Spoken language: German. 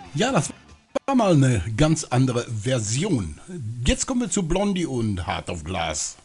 Ja, das war mal eine ganz andere Version. Jetzt kommen wir zu Blondie und Heart of Glass.